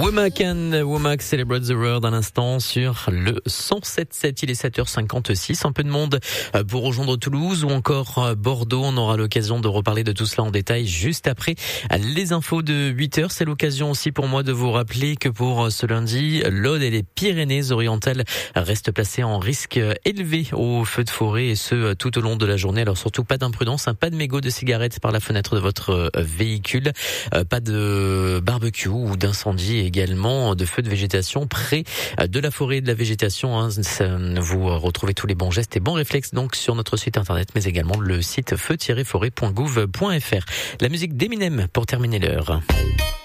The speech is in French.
Womack and Womack Celebrate the World à l'instant sur le 107.7. Il est 7h56. Un peu de monde pour rejoindre Toulouse ou encore Bordeaux. On aura l'occasion de reparler de tout cela en détail juste après les infos de 8h. C'est l'occasion aussi pour moi de vous rappeler que pour ce lundi, l'Aude et les Pyrénées-Orientales restent placées en risque élevé au feu de forêt et ce tout au long de la journée. Alors surtout pas d'imprudence, pas de mégots de cigarettes par la fenêtre de votre véhicule, pas de barbecue ou d'incendie également, de feux de végétation près de la forêt et de la végétation. Vous retrouvez tous les bons gestes et bons réflexes donc sur notre site internet, mais également le site feu-forêt.gouv.fr. La musique d'Eminem pour terminer l'heure.